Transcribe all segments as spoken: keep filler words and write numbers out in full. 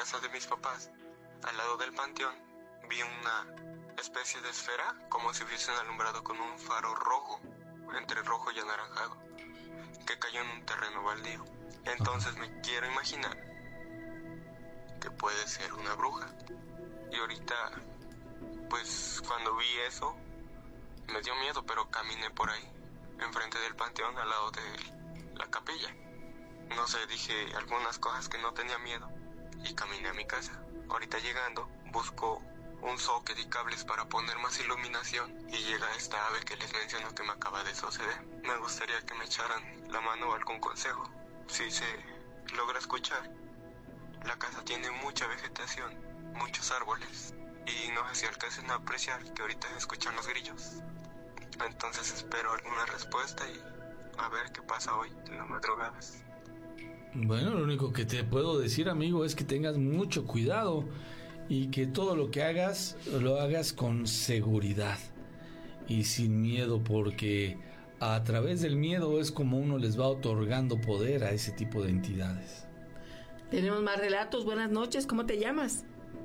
casa de mis papás, al lado del panteón, vi una especie de esfera, como si hubiesen alumbrado con un faro rojo, entre rojo y anaranjado, que cayó en un terreno baldío. Entonces me quiero imaginar que puede ser una bruja. Y ahorita, pues cuando vi eso, me dio miedo, pero caminé por ahí, enfrente del panteón, al lado de la capilla. No sé, dije algunas cosas que no tenía miedo y caminé a mi casa. Ahorita llegando, busco un socket y cables para poner más iluminación y llega esta ave que les menciono que me acaba de suceder. Me gustaría que me echaran la mano o algún consejo. Si se logra escuchar, la casa tiene mucha vegetación, muchos árboles, y no sé si alcancen a apreciar que ahorita se escuchan los grillos. Entonces espero alguna respuesta y a ver qué pasa hoy en las madrugadas. Bueno, lo único que te puedo decir, amigo, es que tengas mucho cuidado y que todo lo que hagas lo hagas con seguridad y sin miedo, porque a través del miedo es como uno les va otorgando poder a ese tipo de entidades. Tenemos más relatos. Buenas noches, ¿cómo te llamas?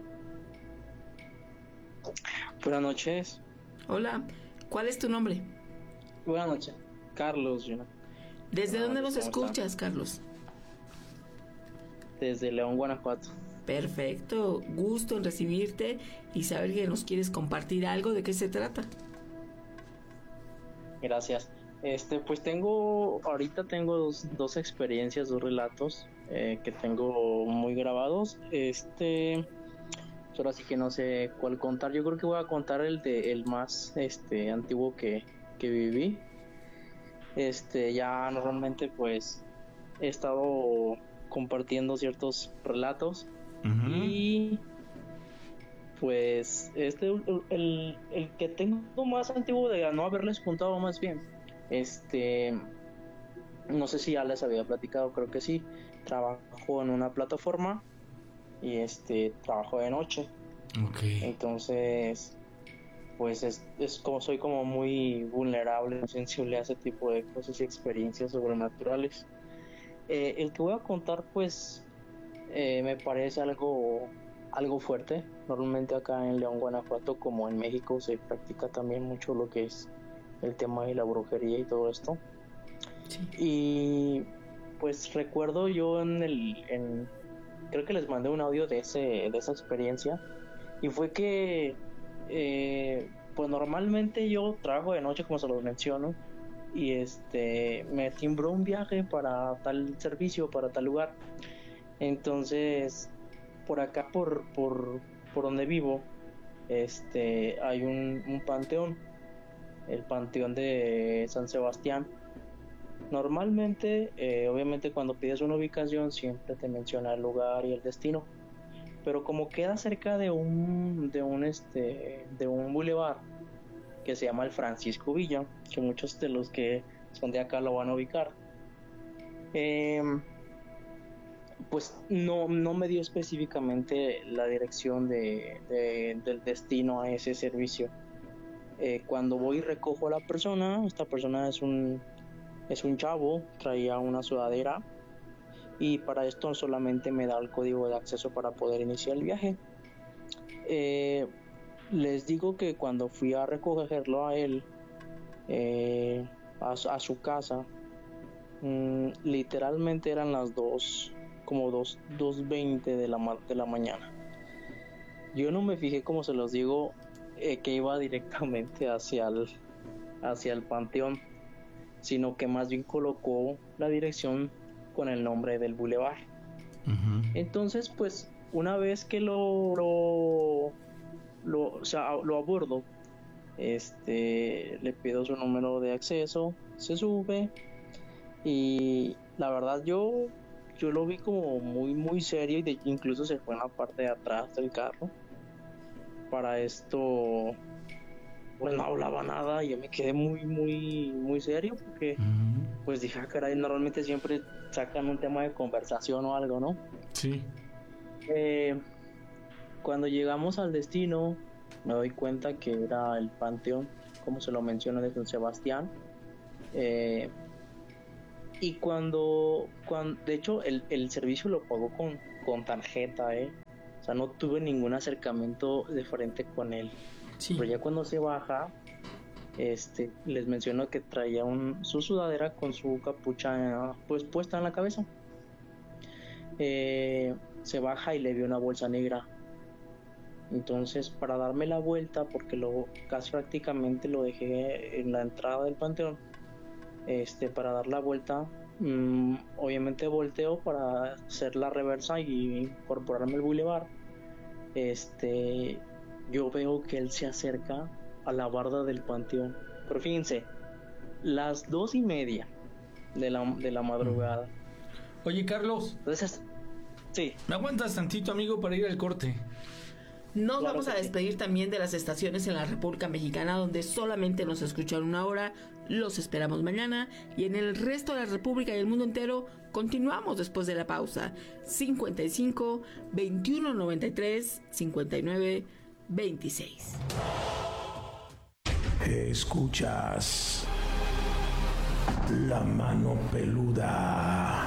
Buenas noches. Hola, ¿cuál es tu nombre? Buenas noches, Carlos. Yo no. ¿Desde Buenas dónde nos noches, ¿cómo escuchas, están? Carlos? Desde León, Guanajuato. Perfecto, gusto en recibirte y saber que nos quieres compartir algo. ¿De qué se trata? Gracias. Este, pues tengo, ahorita tengo dos, dos experiencias, dos relatos eh, que tengo muy grabados. Este, solo así que no sé cuál contar. Yo creo que voy a contar el de el más este antiguo que, que viví. Este, ya normalmente pues he estado compartiendo ciertos relatos. Uh-huh. Y pues este el, el que tengo más antiguo de no haberles contado más bien, este no sé si ya les había platicado, creo que sí. Trabajo en una plataforma y este trabajo de noche. Okay. Entonces pues es, es como soy como muy vulnerable, muy sensible a ese tipo de cosas y experiencias sobrenaturales. Eh, el que voy a contar pues Eh, me parece algo algo fuerte. Normalmente acá en León, Guanajuato, como en México, se practica también mucho lo que es el tema de la brujería y todo esto. Sí. Y pues recuerdo yo en el en, creo que les mandé un audio de ese de esa experiencia y fue que eh, pues normalmente yo trabajo de noche, como se los menciono, y este me timbró un viaje para tal servicio, para tal lugar. Entonces, por acá, por, por, por donde vivo, este, hay un, un panteón, el panteón de San Sebastián. Normalmente, eh, obviamente, cuando pides una ubicación, siempre te menciona el lugar y el destino. Pero como queda cerca de un, de un, este, de un bulevar que se llama el Francisco Villa, que muchos de los que son de acá lo van a ubicar. Eh, pues no, no me dio específicamente la dirección de, de, del destino a ese servicio. Eh, cuando voy y recojo a la persona, esta persona es un, es un chavo, traía una sudadera y para esto solamente me da el código de acceso para poder iniciar el viaje. Eh, les digo que cuando fui a recogerlo a él, eh, a, a su casa, mmm, literalmente eran las dos como dos, dos veinte de la, de la mañana. Yo no me fijé, como se los digo, eh, que iba directamente hacia el, hacia el panteón, sino que más bien colocó la dirección con el nombre del bulevar. Uh-huh. Entonces, pues, una vez que lo, lo, lo, o sea, lo abordo, este, le pido su número de acceso, se sube y la verdad yo yo lo vi como muy muy serio y de, incluso se fue en la parte de atrás del carro. Para esto pues no hablaba nada y yo me quedé muy muy muy serio porque uh-huh. pues dije, ah, caray, normalmente siempre sacan un tema de conversación o algo, ¿no? Sí. Eh, cuando llegamos al destino me doy cuenta que era el panteón, como se lo menciona, de San Sebastián. Eh, Y cuando, cuando de hecho el, el servicio lo pagó con, con tarjeta, ¿eh? O sea, no tuve ningún acercamiento de frente con él. Sí. Pero ya cuando se baja, este, les menciono que traía un, su sudadera con su capucha pues puesta en la cabeza. Eh, se baja y le vio una bolsa negra. Entonces, para darme la vuelta, porque lo casi prácticamente lo dejé en la entrada del panteón, este, para dar la vuelta, mmm, obviamente volteo para hacer la reversa y incorporarme al bulevar. Este, yo veo que él se acerca a la barda del panteón. Pero fíjense, las dos y media de la, de la madrugada. Oye, Carlos. Entonces, sí. ¿Me aguantas tantito, amigo, para ir al corte? Nos Claro vamos a que sí. despedir también de las estaciones en la República Mexicana donde solamente nos escuchan una hora. Los esperamos mañana. Y en el resto de la República y el mundo entero continuamos después de la pausa. cincuenta y cinco, veintiuno noventa y tres, cincuenta y nueve, veintiséis. Escuchas La Mano Peluda.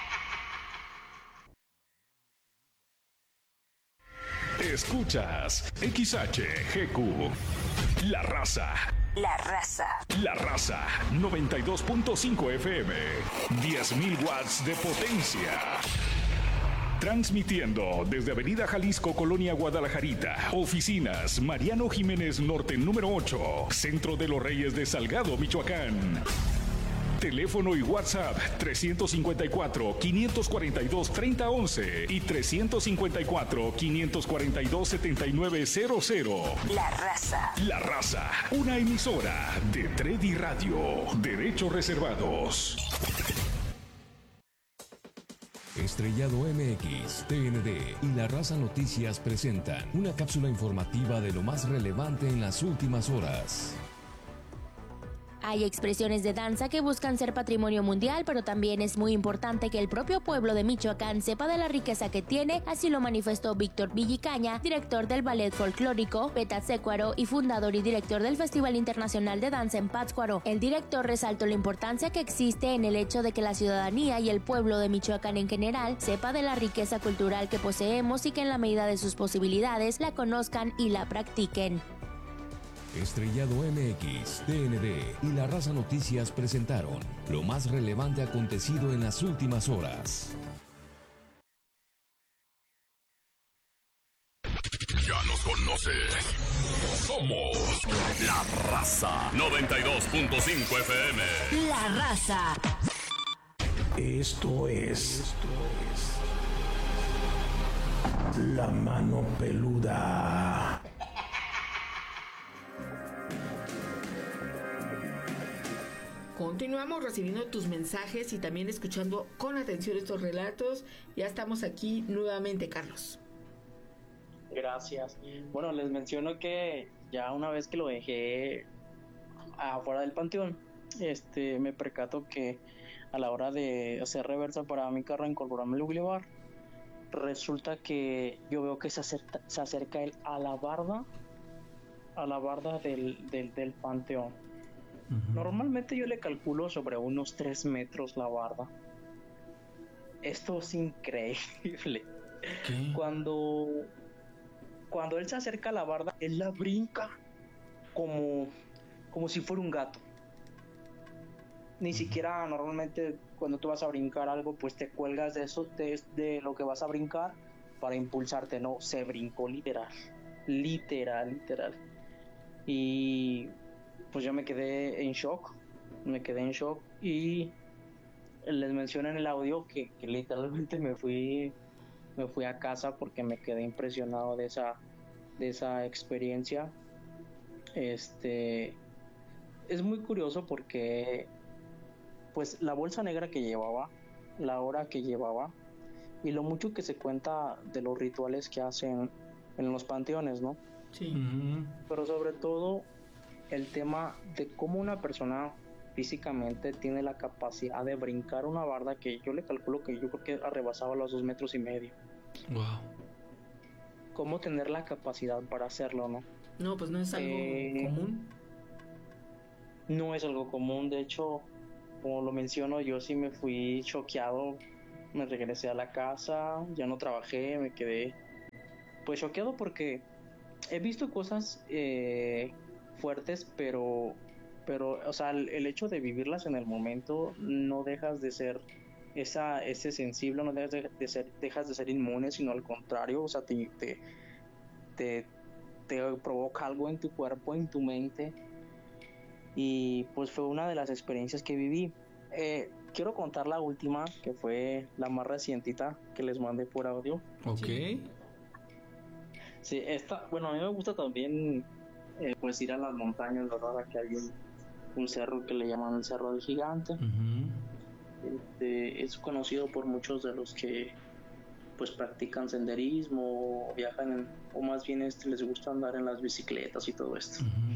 Escuchas X H G Q, La Raza. La Raza. La Raza, noventa y dos punto cinco F M, diez mil watts de potencia. Transmitiendo desde Avenida Jalisco, Colonia Guadalajarita. Oficinas Mariano Jiménez Norte número ocho, Centro de los Reyes de Salgado, Michoacán. Teléfono y WhatsApp trescientos cincuenta y cuatro, quinientos cuarenta y dos, treinta once y trescientos cincuenta y cuatro, quinientos cuarenta y dos, setenta y nueve cero cero. La Raza. La Raza, una emisora de Tredi Radio. Derechos reservados. Estrellado M X, T N D y La Raza Noticias presentan una cápsula informativa de lo más relevante en las últimas horas. Hay expresiones de danza que buscan ser patrimonio mundial, pero también es muy importante que el propio pueblo de Michoacán sepa de la riqueza que tiene, así lo manifestó Víctor Villicaña, director del Ballet Folclórico Pétatsécuaro y fundador y director del Festival Internacional de Danza en Pátzcuaro. El director resaltó la importancia que existe en el hecho de que la ciudadanía y el pueblo de Michoacán en general sepa de la riqueza cultural que poseemos y que en la medida de sus posibilidades la conozcan y la practiquen. Estrellado M X, T N D y La Raza Noticias presentaron lo más relevante acontecido en las últimas horas. Ya nos conoces. Somos La Raza, noventa y dos punto cinco F M. La Raza. Esto es, esto es La Mano Peluda. Continuamos recibiendo tus mensajes y también escuchando con atención estos relatos. Ya estamos aquí nuevamente, Carlos. Gracias. Bueno, les menciono que ya una vez que lo dejé afuera del panteón, este, me percato que a la hora de hacer reversa para mi carro, incorporarme al bulevar, resulta que yo veo que se acerca, se acerca él a la barda, a la barda del, del, del panteón. Uh-huh. Normalmente yo le calculo sobre unos tres metros la barda. Esto es increíble. ¿Qué? Cuando, cuando él se acerca a la barda, él la brinca como, como si fuera un gato. Ni uh-huh. siquiera normalmente cuando tú vas a brincar algo, pues te cuelgas de eso, de, de lo que vas a brincar para impulsarte. No, se brincó literal, literal, literal. Y pues yo me quedé en shock, me quedé en shock y les mencioné en el audio que, que literalmente me fui, me fui a casa porque me quedé impresionado de esa, de esa experiencia. Este, es muy curioso porque, pues, la bolsa negra que llevaba, la hora que llevaba y lo mucho que se cuenta de los rituales que hacen en los panteones, ¿no? Sí. Uh-huh. Pero sobre todo el tema de cómo una persona físicamente tiene la capacidad de brincar una barda que yo le calculo que yo creo que rebasaba los dos metros y medio. Wow. Cómo tener la capacidad para hacerlo, ¿no? No, pues no es algo eh, común. No es algo común, de hecho, como lo menciono, yo sí me fui choqueado, me regresé a la casa, ya no trabajé, me quedé pues choqueado porque he visto cosas eh, fuertes, pero, pero, o sea, el, el hecho de vivirlas en el momento no dejas de ser esa, ese sensible, no dejas de, de ser, dejas de ser inmune, sino al contrario, o sea, te, te, te, te provoca algo en tu cuerpo, en tu mente, y pues fue una de las experiencias que viví. Eh, quiero contar la última, que fue la más recientita que les mandé por audio. Ok. Sí, sí, esta, bueno, a mí me gusta también eh, pues ir a las montañas, ¿verdad? Aquí hay un, un cerro que le llaman el Cerro del Gigante. Uh-huh. Este, es conocido por muchos de los que pues practican senderismo o viajan en, o más bien este, les gusta andar en las bicicletas y todo esto. Uh-huh.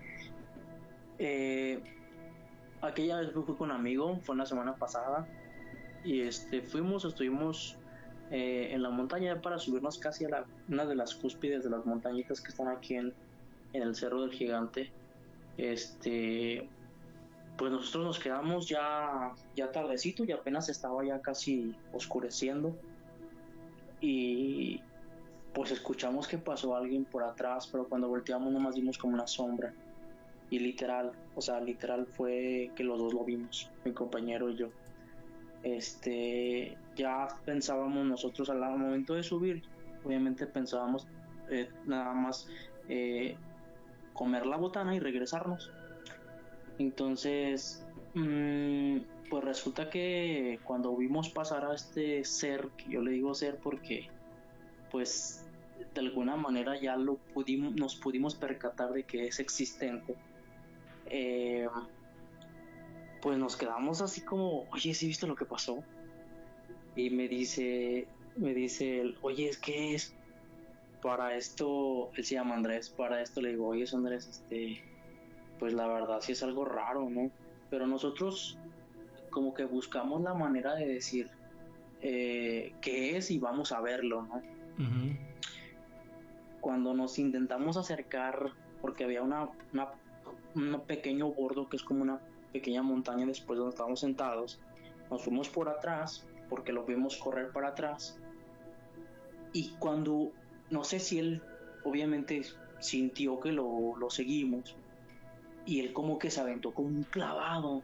Eh, aquella vez fui con un amigo, fue una semana pasada, y este fuimos, estuvimos eh, en la montaña para subirnos casi a la, una de las cúspides de las montañitas que están aquí en, en el Cerro del Gigante. Este, pues nosotros nos quedamos ya, ya tardecito y apenas estaba ya casi oscureciendo, y pues escuchamos que pasó alguien por atrás, pero cuando volteamos nomás vimos como una sombra. Y literal, o sea, literal fue que los dos lo vimos, mi compañero y yo. Este, ya pensábamos nosotros al momento de subir, obviamente pensábamos eh, nada más eh, comer la botana y regresarnos. Entonces, mmm, pues resulta que cuando vimos pasar a este ser, que yo le digo ser porque, pues, de alguna manera ya lo pudimos, nos pudimos percatar de que es existente. Eh, pues nos quedamos así como, oye, ¿sí viste lo que pasó? Y me dice, me dice él, oye, ¿qué es? Para esto, él se llama Andrés, para esto le digo, oye, Andrés, este, pues la verdad sí es algo raro, ¿no? Pero nosotros como que buscamos la manera de decir eh, qué es y vamos a verlo, ¿no? Uh-huh. Cuando nos intentamos acercar, porque había una, una un pequeño bordo que es como una pequeña montaña después donde estábamos sentados, nos fuimos por atrás porque lo vimos correr para atrás, y cuando, no sé si él obviamente sintió que lo, lo seguimos, y él como que se aventó como un clavado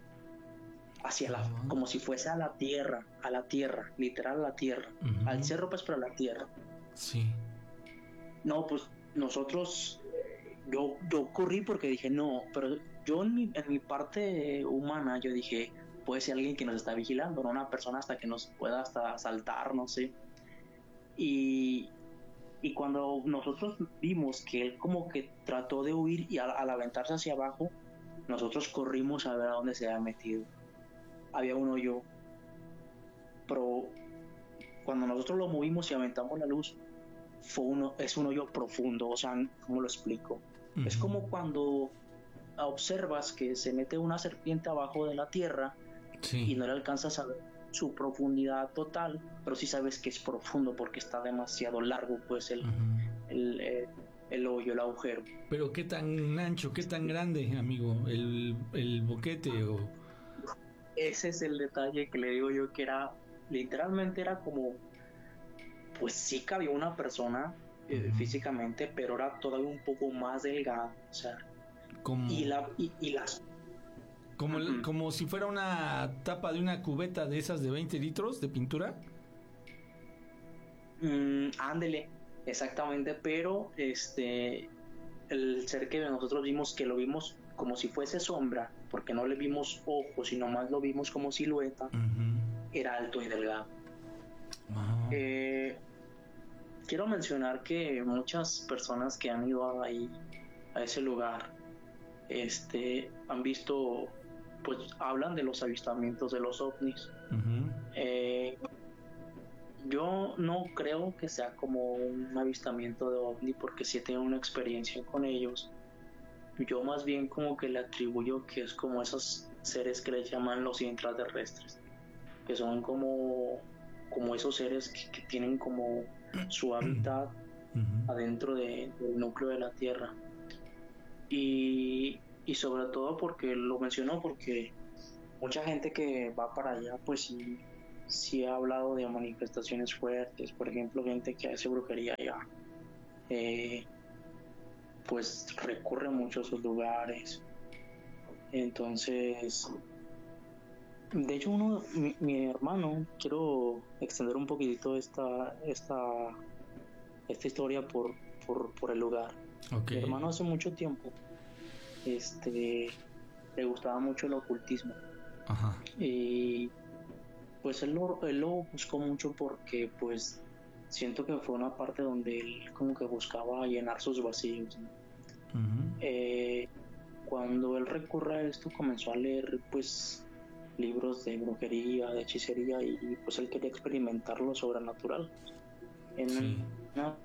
hacia la, uh-huh. como si fuese a la tierra, a la tierra, literal a la tierra, uh-huh. al cerro pues pero a la tierra. Sí. No, pues nosotros Yo, yo corrí porque dije no, pero yo en mi, en mi parte humana yo dije, puede ser alguien que nos está vigilando, no una persona hasta que nos pueda hasta asaltar, no sé. Y, y cuando nosotros vimos que él como que trató de huir y al, al aventarse hacia abajo, nosotros corrimos a ver a dónde se había metido. Había un hoyo, pero cuando nosotros lo movimos y aventamos la luz, fue uno, es un hoyo profundo, o sea, ¿cómo lo explico? Uh-huh. Es como cuando observas que se mete una serpiente abajo de la tierra, sí, y no le alcanzas a ver su profundidad total, pero sí sabes que es profundo porque está demasiado largo, pues el, uh-huh. el, el, el hoyo, el agujero. Pero ¿qué tan ancho, qué tan grande, amigo, el, el boquete? O... Ese es el detalle que le digo yo, que era, literalmente era como, pues sí cabía una persona eh, uh-huh. físicamente, pero era todavía un poco más delgada, o sea, como... y la y, y las como, uh-huh. como si fuera una tapa de una cubeta de esas de veinte litros de pintura. Mm, ándele, exactamente, pero este el ser que nosotros vimos, que lo vimos como si fuese sombra, porque no le vimos ojos, sino más lo vimos como silueta, uh-huh. era alto y delgado. Uh-huh. Eh, quiero mencionar que muchas personas que han ido ahí a ese lugar este han visto, pues hablan de los avistamientos de los ovnis. Uh-huh. eh, yo no creo que sea como un avistamiento de ovni, porque sí he tenido una experiencia con ellos. Yo más bien como que le atribuyo que es como esos seres que les llaman los intraterrestres, que son como como esos seres que, que tienen como su hábitat uh-huh. adentro de, del núcleo de la Tierra. Y, y sobre todo porque lo menciono porque mucha gente que va para allá pues sí sí he hablado de manifestaciones fuertes, por ejemplo, gente que hace brujería ya, eh, pues recurre mucho a esos lugares. Entonces, de hecho, uno, mi, mi hermano, quiero extender un poquitito esta, esta, esta historia por, por, por el lugar. Okay. Mi hermano hace mucho tiempo, este, le gustaba mucho el ocultismo. Ajá. Y pues él lo, él lo buscó mucho porque pues siento que fue una parte donde él como que buscaba llenar sus vacíos, ¿no? Uh-huh. eh, cuando él recurre a esto comenzó a leer pues libros de brujería, de hechicería, y pues él quería experimentar lo sobrenatural en sí. una...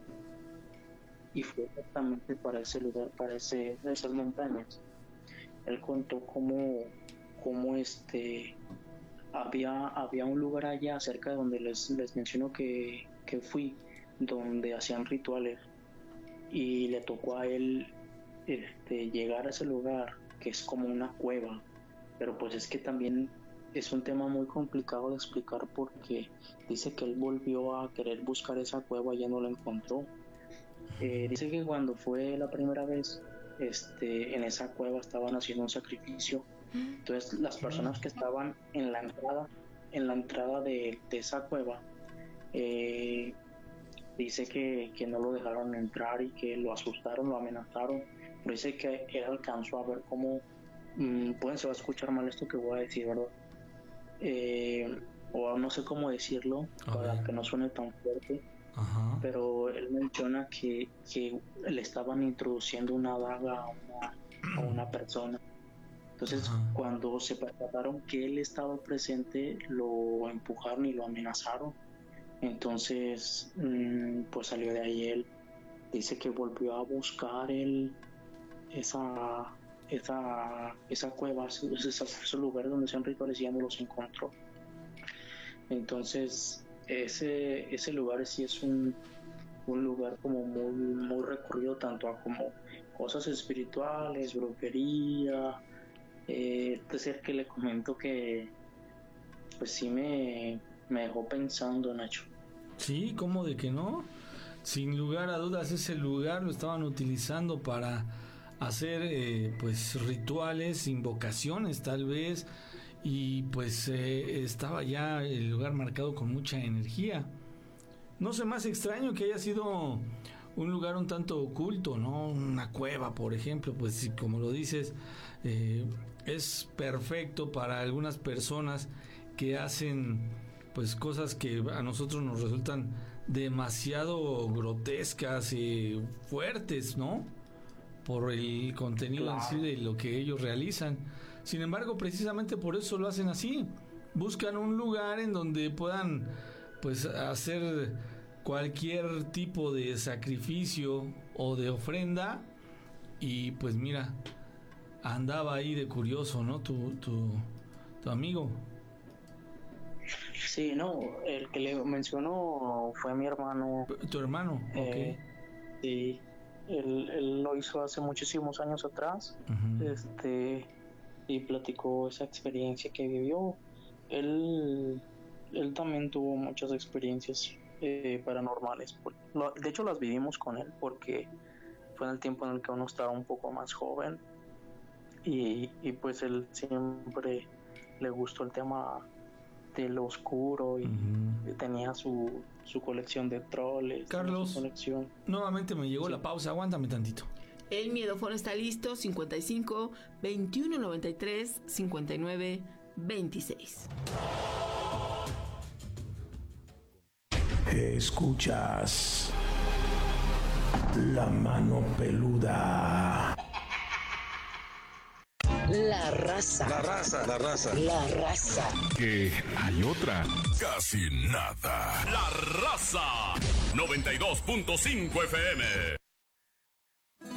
y fue exactamente para ese lugar, para ese, esas montañas. Él contó cómo, cómo este había, había un lugar allá cerca de donde les, les menciono que, que fui, donde hacían rituales, y le tocó a él este, llegar a ese lugar, que es como una cueva, pero pues es que también es un tema muy complicado de explicar, porque dice que él volvió a querer buscar esa cueva y ya no la encontró. Eh, dice que cuando fue la primera vez, este, en esa cueva estaban haciendo un sacrificio. Entonces las personas que estaban en la entrada, en la entrada de, de esa cueva, eh, dice que, que no lo dejaron entrar y que lo asustaron, lo amenazaron. Pero dice que él alcanzó a ver cómo, mmm, pueden se va a escuchar mal esto que voy a decir, ¿verdad? Eh, o no sé cómo decirlo, okay, para que no suene tan fuerte. Ajá. Pero él menciona que, que le estaban introduciendo una daga a una, a una persona. Entonces, ajá, cuando se percataron que él estaba presente, lo empujaron y lo amenazaron. Entonces, mmm, pues salió de ahí él. Dice que volvió a buscar él esa, esa, esa cueva, esos, esos lugares donde se han rituales, y ya no los encontró. Entonces, ese, ese lugar sí es un, un lugar como muy, muy recurrido tanto a como cosas espirituales, brujería. Eh, este ser que le comento que pues sí me, me dejó pensando, Nacho. Sí, ¿cómo de que no? Sin lugar a dudas, ese lugar lo estaban utilizando para hacer eh, pues rituales, invocaciones tal vez, y pues eh, estaba ya el lugar marcado con mucha energía. No sé, más extraño que haya sido un lugar un tanto oculto, ¿no? Una cueva, por ejemplo, pues como lo dices, eh, es perfecto para algunas personas que hacen pues cosas que a nosotros nos resultan demasiado grotescas y fuertes, ¿no? Por el contenido, claro, en sí de lo que ellos realizan. Sin embargo, precisamente por eso lo hacen así. Buscan un lugar en donde puedan pues hacer cualquier tipo de sacrificio o de ofrenda, y pues mira, andaba ahí de curioso, ¿no? Tu, tu, tu amigo. Sí, no, el que le mencionó fue mi hermano. ¿Tu hermano? Eh, ok. Sí, él, él lo hizo hace muchísimos años atrás, uh-huh, este, y platicó esa experiencia que vivió. Él, él también tuvo muchas experiencias eh, paranormales. De hecho, las vivimos con él porque fue en el tiempo en el que uno estaba un poco más joven, y, y pues él siempre le gustó el tema de lo oscuro, y uh-huh, tenía su, su colección de troles. Carlos, colección. Nuevamente me llegó sí. la pausa, aguántame tantito. El miedófono está listo, cincuenta y cinco, veintiuno noventa y tres, cincuenta y nueve, veintiséis. Escuchas La Mano Peluda. La raza. La raza, la raza. La raza. Que hay otra. Casi nada. La Raza. noventa y dos punto cinco F M.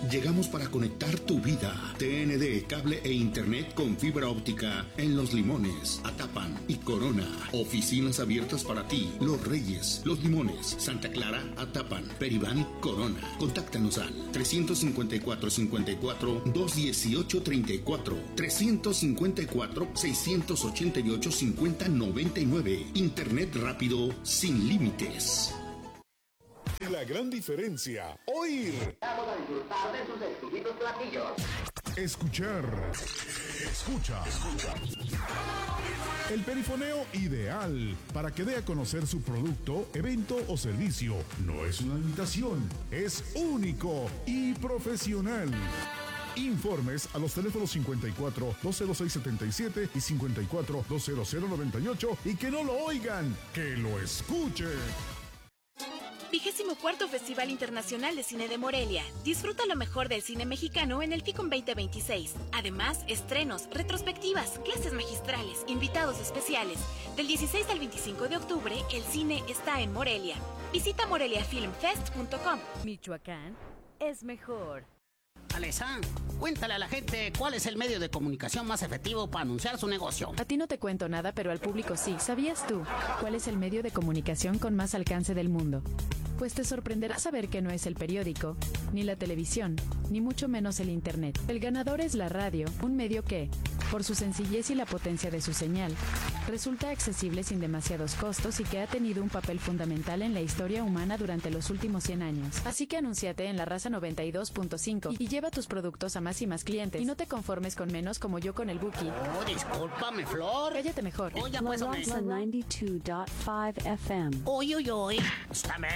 Llegamos para conectar tu vida. T N D, cable e internet con fibra óptica en Los Limones, Atapan y Corona. Oficinas abiertas para ti, Los Reyes, Los Limones, Santa Clara, Atapan, Peribán, Corona. Contáctanos al trescientos cincuenta y cuatro cincuenta y cuatro doscientos dieciocho treinta y cuatro, trescientos cincuenta y cuatro seiscientos ochenta y ocho cincuenta noventa y nueve. Internet rápido sin límites. La gran diferencia, oír. Vamos a disfrutar de sus exquisitos platillos. Escuchar. Escucha. Escucha. El perifoneo ideal para que dé a conocer su producto, evento o servicio. No es una imitación, es único y profesional. Informes a los teléfonos cincuenta y cuatro, dos cero seis setenta y siete y cincuenta y cuatro, dos cero cero noventa y ocho y que no lo oigan, que lo escuchen. Vigésimo cuarto Festival Internacional de Cine de Morelia. Disfruta lo mejor del cine mexicano en el FICOM veinte veintiséis. Además, estrenos, retrospectivas, clases magistrales, invitados especiales. Del dieciséis al veinticinco de octubre, el cine está en Morelia. Visita morelia film fest punto com. Michoacán es mejor. Alessandra, cuéntale a la gente cuál es el medio de comunicación más efectivo para anunciar su negocio. A ti no te cuento nada, pero al público sí. ¿Sabías tú cuál es el medio de comunicación con más alcance del mundo? Pues te sorprenderá saber que no es el periódico, ni la televisión, ni mucho menos el internet. El ganador es la radio, un medio que, por su sencillez y la potencia de su señal, resulta accesible sin demasiados costos y que ha tenido un papel fundamental en la historia humana durante los últimos cien años. Así que anúnciate en La Raza noventa y dos punto cinco y lleva tus productos a más y más clientes. Y no te conformes con menos como yo con el Buki. Oh, discúlpame, Flor. Cállate mejor. Oye, pues, La Raza noventa y dos punto cinco F M. Uy, uy, uy. Escúchame.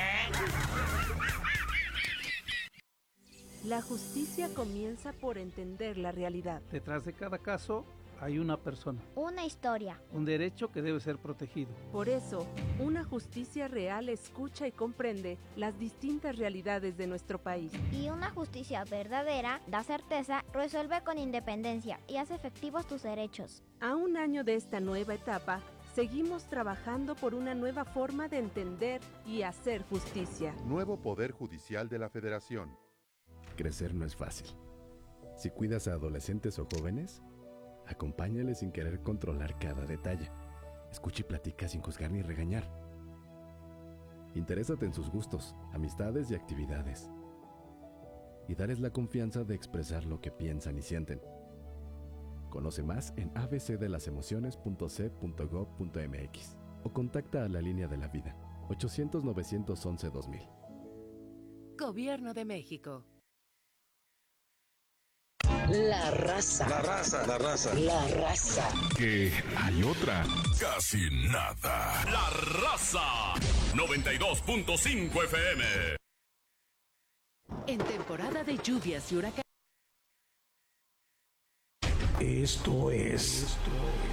La justicia comienza por entender la realidad. Detrás de cada caso hay una persona. Una historia. Un derecho que debe ser protegido. Por eso, una justicia real escucha y comprende las distintas realidades de nuestro país. Y una justicia verdadera da certeza, resuelve con independencia y hace efectivos tus derechos. A un año de esta nueva etapa, seguimos trabajando por una nueva forma de entender y hacer justicia. Nuevo Poder Judicial de la Federación. Crecer no es fácil. Si cuidas a adolescentes o jóvenes, acompáñales sin querer controlar cada detalle. Escucha y platica sin juzgar ni regañar. Interésate en sus gustos, amistades y actividades. Y darles la confianza de expresar lo que piensan y sienten. Conoce más en a b c de las emociones punto c punto gov punto m x o contacta a la línea de la vida ochocientos novecientos once dos mil. Gobierno de México. La raza. La raza, la raza. La raza. Que hay otra. Casi nada. La Raza noventa y dos punto cinco F M. En temporada de lluvias y huracanes. Esto es, Esto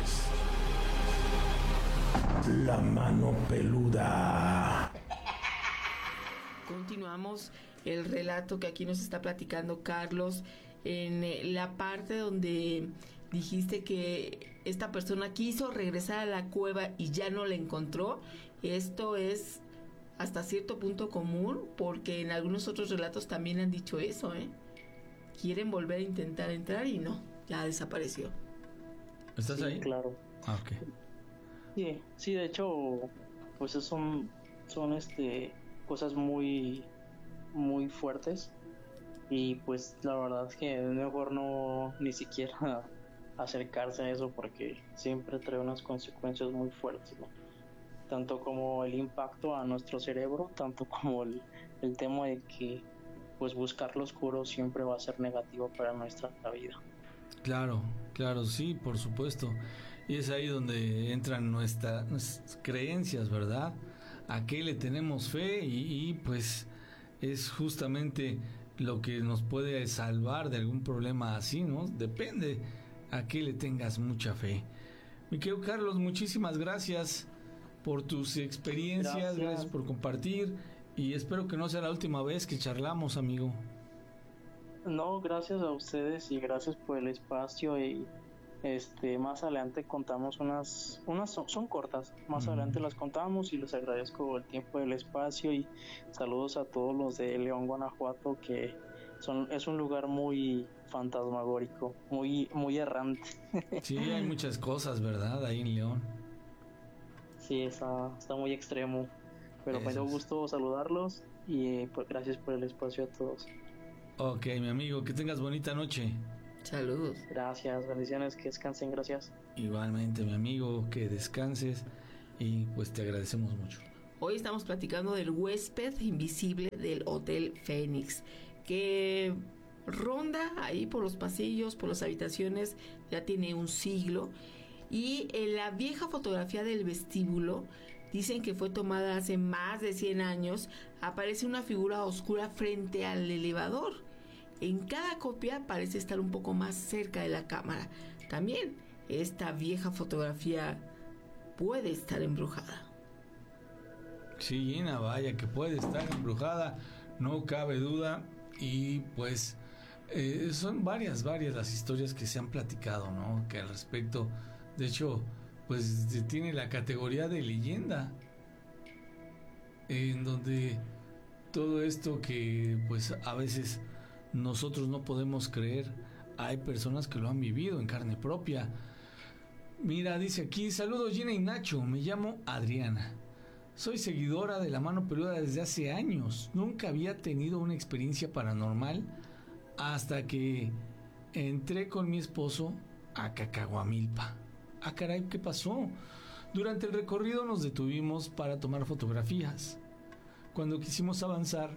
es La Mano Peluda. Continuamos el relato que aquí nos está platicando Carlos en la parte donde dijiste que esta persona quiso regresar a la cueva y ya no la encontró. Esto es hasta cierto punto común, porque en algunos otros relatos también han dicho eso, ¿eh? Quieren volver a intentar entrar y no, ya desapareció. ¿Estás sí, ahí? Claro. Ah, ok. Sí, sí, de hecho, pues son, son este, cosas muy, muy fuertes. Y pues la verdad es que es mejor no ni siquiera acercarse a eso, porque siempre trae unas consecuencias muy fuertes, ¿no? Tanto como el impacto a nuestro cerebro, tanto como el, el tema de que pues buscar lo oscuro siempre va a ser negativo para nuestra vida. Claro, claro, sí, por supuesto. Y es ahí donde entran nuestra, nuestras creencias, ¿verdad? ¿A qué le tenemos fe? Y, y pues es justamente lo que nos puede salvar de algún problema así, ¿no? Depende a qué le tengas mucha fe. Mi querido Carlos, muchísimas gracias por tus experiencias, gracias. gracias por compartir, y espero que no sea la última vez que charlamos, amigo. No, gracias a ustedes y gracias por el espacio, y este más adelante contamos unas, unas son, son cortas, más mm. adelante las contamos, y les agradezco el tiempo del espacio, y saludos a todos los de León, Guanajuato, que son, es un lugar muy fantasmagórico, muy, muy errante. Sí, hay muchas cosas, ¿verdad? Ahí en León. Sí, está, está muy extremo. Pero me Eso dio es. gusto saludarlos y eh, pues, gracias por el espacio a todos. Ok, mi amigo, que tengas bonita noche. Saludos. Gracias, bendiciones, que descansen, gracias. Igualmente, mi amigo, que descanses y pues te agradecemos mucho. Hoy estamos platicando del huésped invisible del Hotel Fénix, que ronda ahí por los pasillos, por las habitaciones, ya tiene un siglo. Y en la vieja fotografía del vestíbulo, dicen que fue tomada hace más de cien años, aparece una figura oscura frente al elevador. En cada copia parece estar un poco más cerca de la cámara. También esta vieja fotografía puede estar embrujada. Sí, Gina, vaya que puede estar embrujada, no cabe duda. Y pues eh, son varias, varias las historias que se han platicado, ¿no? Que al respecto, de hecho, pues tiene la categoría de leyenda, en donde todo esto que pues a veces nosotros no podemos creer, hay personas que lo han vivido en carne propia. Mira, dice aquí: saludos Gina y Nacho, me llamo Adriana, soy seguidora de La Mano Peluda desde hace años. Nunca había tenido una experiencia paranormal hasta que entré con mi esposo a Cacahuamilpa. Ah, caray, ¿qué pasó? Durante el recorrido nos detuvimos para tomar fotografías. Cuando quisimos avanzar,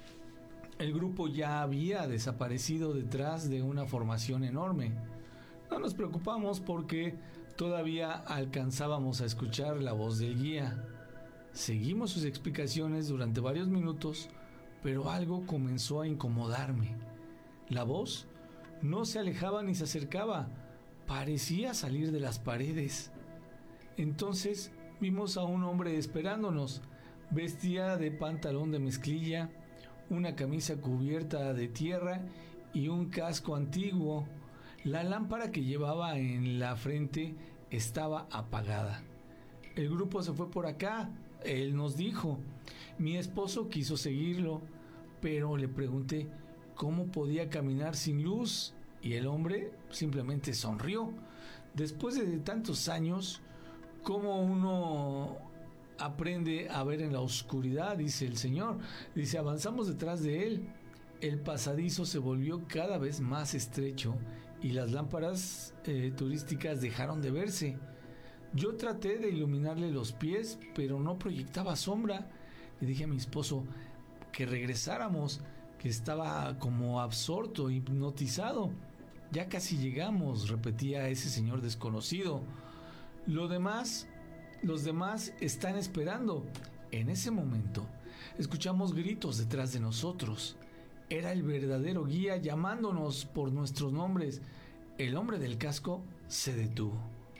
el grupo ya había desaparecido detrás de una formación enorme. No nos preocupamos porque todavía alcanzábamos a escuchar la voz del guía. Seguimos sus explicaciones durante varios minutos, pero algo comenzó a incomodarme. La voz no se alejaba ni se acercaba, parecía salir de las paredes. Entonces vimos a un hombre esperándonos. Vestía de pantalón de mezclilla, una camisa cubierta de tierra y un casco antiguo. La lámpara que llevaba en la frente estaba apagada. El grupo se fue por acá, él nos dijo. Mi esposo quiso seguirlo, pero le pregunté cómo podía caminar sin luz y el hombre simplemente sonrió. Después de tantos años, ¿cómo uno aprende a ver en la oscuridad?, dice el señor. Dice: avanzamos detrás de él. El pasadizo se volvió cada vez más estrecho y las lámparas eh, turísticas dejaron de verse. Yo traté de iluminarle los pies, pero no proyectaba sombra. Le dije a mi esposo que regresáramos, que estaba como absorto, hipnotizado. Ya casi llegamos, repetía ese señor desconocido. Lo demás, los demás están esperando. En ese momento, escuchamos gritos detrás de nosotros. Era el verdadero guía llamándonos por nuestros nombres. El hombre del casco se detuvo.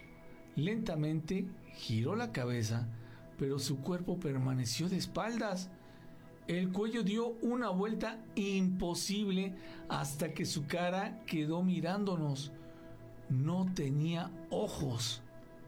Lentamente giró la cabeza, pero su cuerpo permaneció de espaldas. El cuello dio una vuelta imposible hasta que su cara quedó mirándonos. No tenía ojos.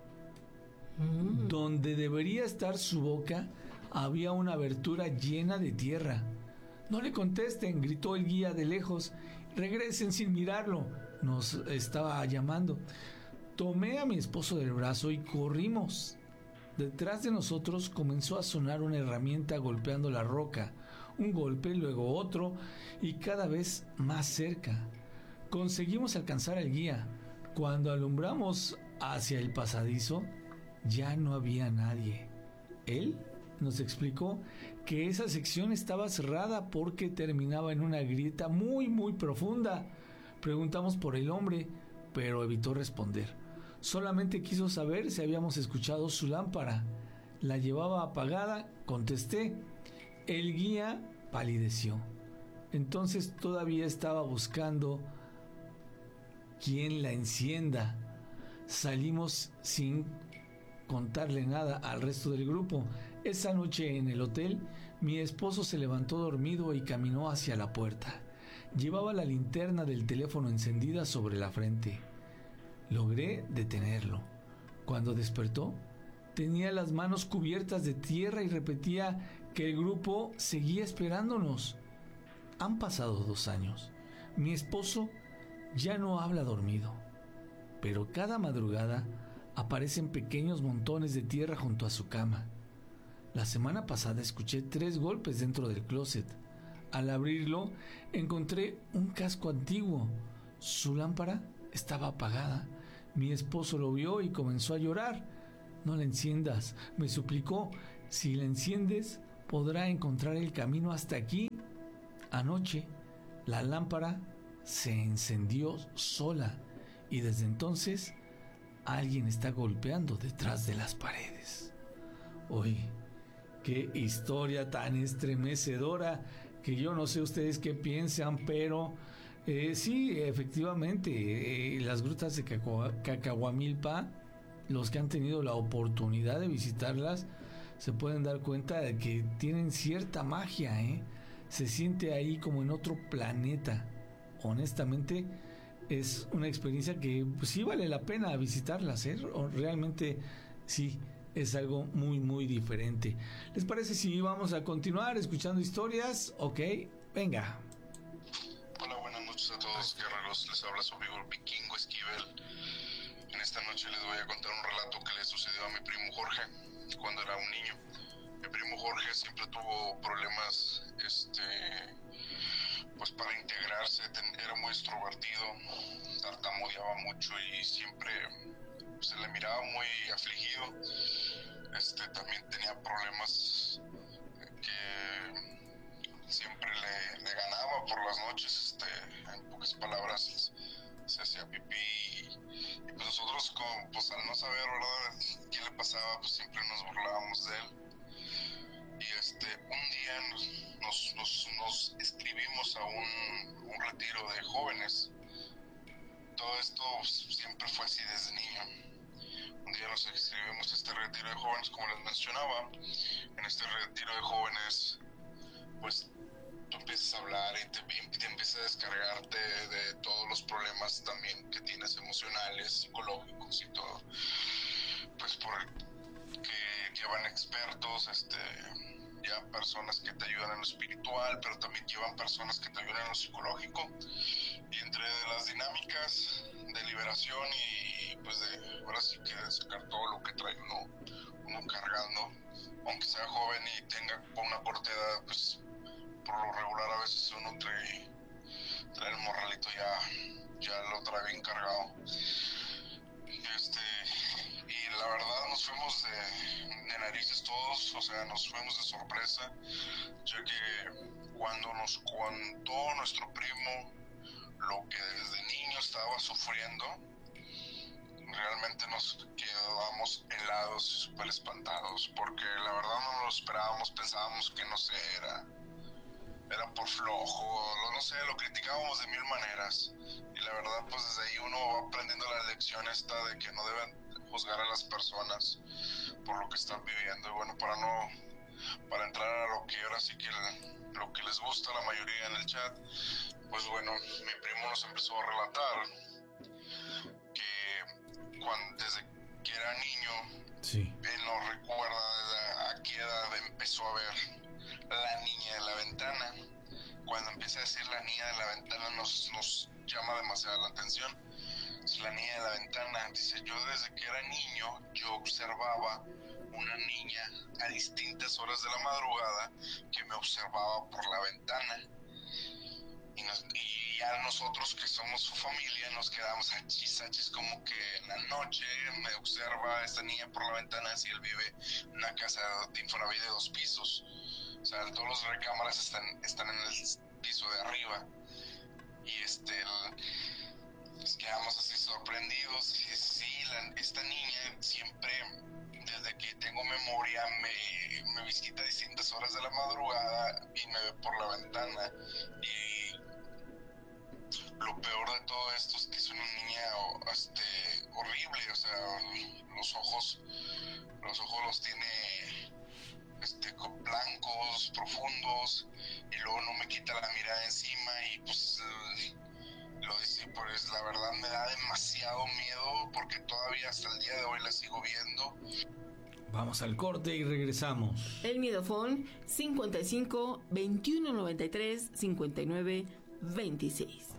Mm. Donde debería estar su boca había una abertura llena de tierra. No le contesten, gritó el guía de lejos. Regresen sin mirarlo, nos estaba llamando. Tomé a mi esposo del brazo y corrimos. Detrás de nosotros comenzó a sonar una herramienta golpeando la roca. Un golpe, luego otro, y cada vez más cerca. Conseguimos alcanzar al guía. Cuando alumbramos hacia el pasadizo, ya no había nadie. Él nos explicó que esa sección estaba cerrada porque terminaba en una grieta muy, muy profunda. Preguntamos por el hombre, pero evitó responder. Solamente quiso saber si habíamos escuchado su lámpara. La llevaba apagada, contesté. El guía palideció. Entonces todavía estaba buscando quien la encienda. Salimos sin contarle nada al resto del grupo. Esa noche en el hotel, mi esposo se levantó dormido y caminó hacia la puerta. Llevaba la linterna del teléfono encendida sobre la frente. Logré detenerlo. Cuando despertó, tenía las manos cubiertas de tierra y repetía que el grupo seguía esperándonos. Han pasado dos años. Mi esposo ya no habla dormido, pero cada madrugada aparecen pequeños montones de tierra junto a su cama. La semana pasada escuché tres golpes dentro del closet. Al abrirlo, encontré un casco antiguo. Su lámpara estaba apagada. Mi esposo lo vio y comenzó a llorar. No la enciendas, me suplicó. Si la enciendes, podrá encontrar el camino hasta aquí. Anoche, la lámpara se encendió sola y desde entonces alguien está golpeando detrás de las paredes. Uy, qué historia tan estremecedora, que yo no sé ustedes qué piensan, pero eh, sí, efectivamente, eh, las grutas de Cacua- Cacahuamilpa, los que han tenido la oportunidad de visitarlas, se pueden dar cuenta de que tienen cierta magia, ¿eh? Se siente ahí como en otro planeta. Honestamente, es una experiencia que pues, sí vale la pena visitarlas, ¿eh? Realmente sí, es algo muy, muy diferente. ¿Les parece si vamos a continuar escuchando historias? Ok, venga. Hola, buenas noches a todos, guerreros. Les habla su amigo el Vikingo Esquivel. En esta noche les voy a contar un relato que le sucedió a mi primo Jorge cuando era un niño. Mi primo Jorge siempre tuvo problemas, este, pues para integrarse, era muy extrovertido, tartamudeaba mucho y siempre se le miraba muy afligido. Este, también tenía problemas que siempre le, le ganaba por las noches, este, en pocas palabras se hacía pipí y, y pues nosotros como, pues al no saber, ¿verdad?, qué le pasaba, pues siempre nos burlábamos de él. Y este, un día nos, nos, nos, nos inscribimos a un, un retiro de jóvenes. Todo esto siempre fue así desde niño. Un día nos inscribimos a este retiro de jóvenes, como les mencionaba. En este retiro de jóvenes, pues tú empiezas a hablar y te, te empiezas a descargarte de todos los problemas también que tienes emocionales, psicológicos y todo. Pues por que llevan expertos, este, ya personas que te ayudan en lo espiritual, pero también llevan personas que te ayudan en lo psicológico. Y entre las dinámicas de liberación y pues de, ahora sí que de sacar todo lo que trae uno, uno cargando, aunque sea joven y tenga una corta edad, pues por lo regular a veces uno trae, trae el morralito ya, ya lo trae bien cargado. Este, y la verdad nos fuimos de, de narices todos, o sea, nos fuimos de sorpresa, ya que cuando nos contó nuestro primo lo que desde niño estaba sufriendo, realmente nos quedamos helados y súper espantados, porque la verdad no lo esperábamos, pensábamos que no sé, era, era por flojo, no sé, lo criticábamos de mil maneras, y la verdad pues desde ahí uno va aprendiendo la lección esta de que no deben juzgar a las personas por lo que están viviendo. Y bueno, para no para entrar a lo que ahora sí que el, lo que les gusta a la mayoría en el chat, pues bueno, mi primo nos empezó a relatar que cuando, desde que era niño, sí, él nos recuerda desde a qué edad empezó a ver la niña de la ventana. Cuando empieza a decir la niña de la ventana nos, nos llama demasiado la atención. La niña de la ventana, dice, yo desde que era niño, yo observaba una niña a distintas horas de la madrugada que me observaba por la ventana. Y, nos, y ya nosotros que somos su familia nos quedamos achis, achis, como que en la noche me observa esta niña por la ventana si él vive en una casa de Infonavit de dos pisos. O sea, todos los recámaras están, están en el piso de arriba. Y este... El, nos quedamos así sorprendidos. Y sí, la, esta niña siempre, desde que tengo memoria, me, me visita a distintas horas de la madrugada y me ve por la ventana. Y lo peor de todo esto es que es una niña este, horrible, o sea, los ojos, los ojos los tiene este, blancos, profundos, y luego no me quita la mirada encima y pues... Lo dice, pues la verdad me da demasiado miedo porque todavía hasta el día de hoy la sigo viendo. Vamos al corte y regresamos. El Miedofón cincuenta y cinco, veintiuno noventa y tres, cincuenta y nueve, veintiséis.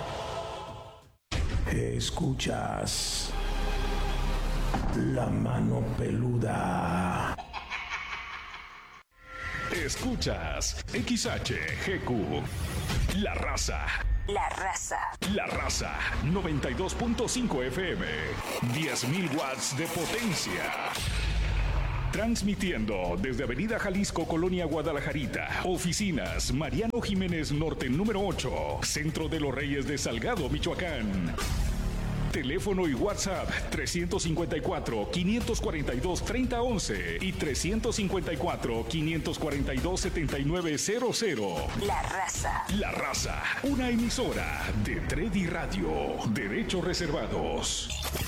Escuchas La Mano Peluda. Escuchas X H G Q, La Raza. La Raza. La Raza, noventa y dos punto cinco F M, diez mil watts de potencia. Transmitiendo desde Avenida Jalisco, Colonia Guadalajarita. Oficinas Mariano Jiménez Norte número ocho, Centro de los Reyes de Salgado, Michoacán. Teléfono y WhatsApp trescientos cincuenta y cuatro, quinientos cuarenta y dos, treinta once y trescientos cincuenta y cuatro, quinientos cuarenta y dos, setenta y nueve cero cero. La Raza. La Raza, una emisora de Tredi Radio. Derechos reservados.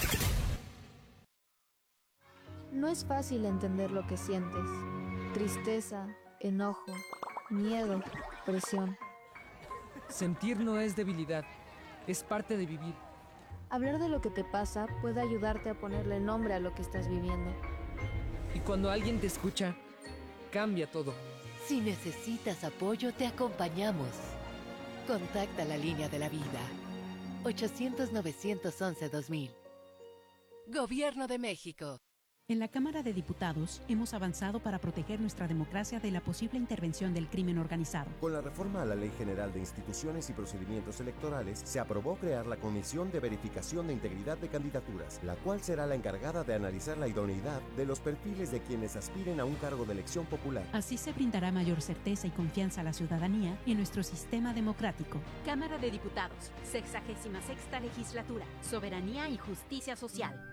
No es fácil entender lo que sientes. Tristeza, enojo, miedo, presión. Sentir no es debilidad, es parte de vivir. Hablar de lo que te pasa puede ayudarte a ponerle nombre a lo que estás viviendo. Y cuando alguien te escucha, cambia todo. Si necesitas apoyo, te acompañamos. Contacta la línea de la vida. ochocientos, novecientos once, dos mil. Gobierno de México. En la Cámara de Diputados hemos avanzado para proteger nuestra democracia de la posible intervención del crimen organizado. Con la reforma a la Ley General de Instituciones y Procedimientos Electorales, se aprobó crear la Comisión de Verificación de Integridad de Candidaturas, la cual será la encargada de analizar la idoneidad de los perfiles de quienes aspiren a un cargo de elección popular. Así se brindará mayor certeza y confianza a la ciudadanía en nuestro sistema democrático. Cámara de Diputados, sexagésima sexta legislatura, Soberanía y Justicia Social.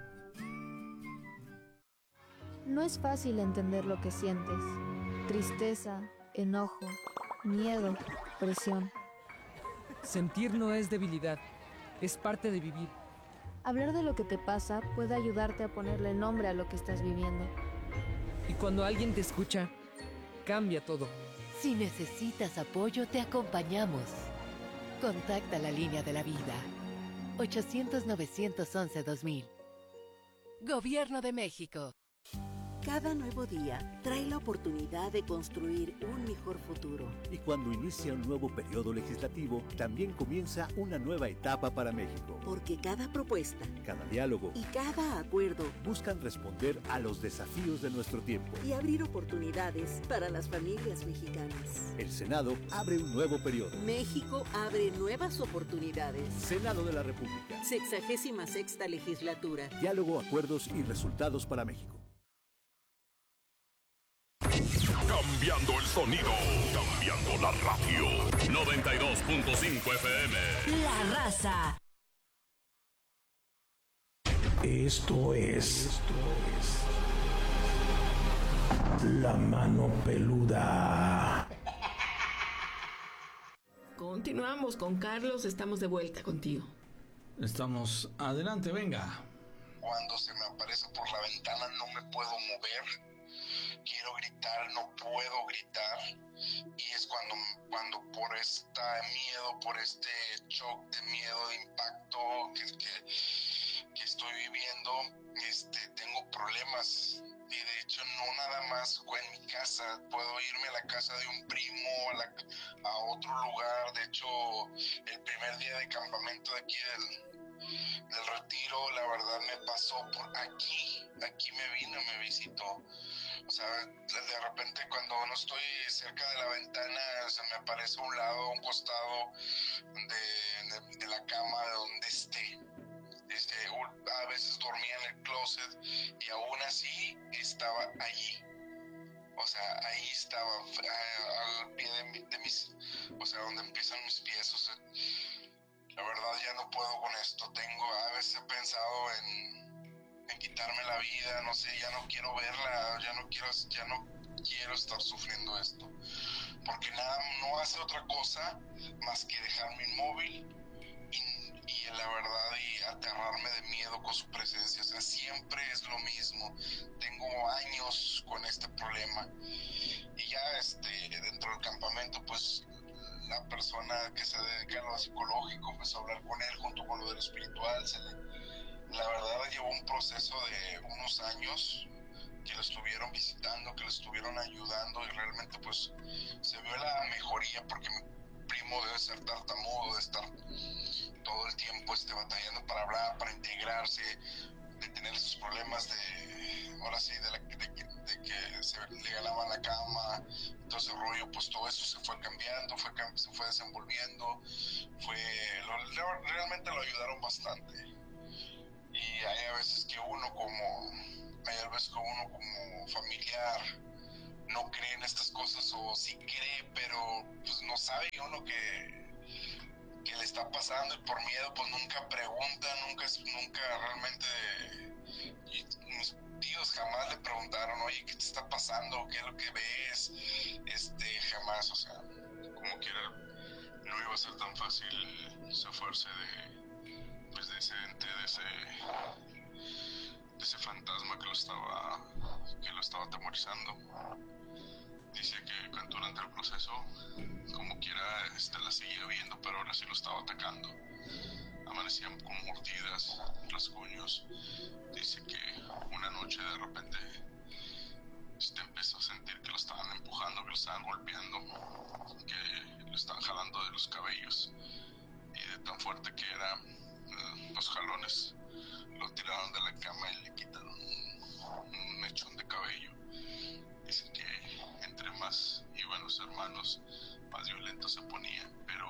No es fácil entender lo que sientes. Tristeza, enojo, miedo, presión. Sentir no es debilidad, es parte de vivir. Hablar de lo que te pasa puede ayudarte a ponerle nombre a lo que estás viviendo. Y cuando alguien te escucha, cambia todo. Si necesitas apoyo, te acompañamos. Contacta la línea de la vida. ochocientos, novecientos once, dos mil. Gobierno de México. Cada nuevo día trae la oportunidad de construir un mejor futuro. Y cuando inicia un nuevo periodo legislativo, también comienza una nueva etapa para México. Porque cada propuesta, cada diálogo y cada acuerdo buscan responder a los desafíos de nuestro tiempo y abrir oportunidades para las familias mexicanas. El Senado abre un nuevo periodo. México abre nuevas oportunidades. Senado de la República. Sexagésima sexta legislatura. Diálogo, acuerdos y resultados para México. Cambiando el sonido, cambiando la radio. noventa y dos punto cinco F M. La Raza. Esto es, Esto es La Mano Peluda. Continuamos con Carlos, estamos de vuelta contigo. Estamos adelante, venga. Cuando se me aparece por la ventana no me puedo mover. Quiero gritar, no puedo gritar, y es cuando, cuando por este miedo, por este shock de miedo, de impacto que, que, que estoy viviendo, este, tengo problemas. Y de hecho no nada más en mi casa, puedo irme a la casa de un primo, a, la, a otro lugar. De hecho, el primer día de campamento de aquí del, del retiro, la verdad me pasó por aquí, aquí me vino, me visitó. O sea, de repente cuando no estoy cerca de la ventana, se me aparece a un lado, a un costado de, de, de la cama de donde esté. Este, a veces dormía en el closet y aún así estaba allí. O sea, ahí estaba, al pie de, mi, de mis, o sea, donde empiezan mis pies. O sea, la verdad ya no puedo con esto. Tengo, a veces he pensado en en quitarme la vida, no sé, ya no quiero verla, ya no quiero, ya no quiero estar sufriendo esto, porque nada, no hace otra cosa más que dejarme inmóvil y, y la verdad y aterrarme de miedo con su presencia. O sea, siempre es lo mismo. Tengo años con este problema y ya este dentro del campamento, pues la persona que se dedica a lo psicológico empezó a hablar con él junto con lo de lo espiritual. Se le, la verdad llevó un proceso de unos años que lo estuvieron visitando, que lo estuvieron ayudando, y realmente pues se vio la mejoría, porque mi primo debe ser tartamudo, de estar todo el tiempo este, batallando para hablar, para integrarse, de tener esos problemas de, ahora sí, de, la, de, de que se le ganaba la cama, todo ese rollo, pues todo eso se fue cambiando, fue, se fue desenvolviendo, fue, lo, realmente lo ayudaron bastante. Y hay a veces que uno como, hay a veces que uno como familiar no cree en estas cosas, o sí cree, pero pues no sabe uno que, que le está pasando, y por miedo pues nunca pregunta, nunca, nunca realmente, y mis tíos jamás le preguntaron, oye, ¿qué te está pasando? ¿Qué es lo que ves? Este, jamás, o sea, como quiera, no iba a ser tan fácil zafarse de, pues de ese ente, de ese, de ese fantasma que lo estaba, que lo estaba atemorizando. Dice que durante el proceso, como quiera, este, la seguía viendo, pero ahora sí lo estaba atacando. Amanecían con mordidas, rasguños. Dice que una noche de repente este, empezó a sentir que lo estaban empujando, que lo estaban golpeando, que lo estaban jalando de los cabellos. Y de tan fuerte que era, eh, los jalones lo tiraron de la cama y le quitaron un, un mechón de cabello. Dice que entre más iban los hermanos, más violento se ponía, pero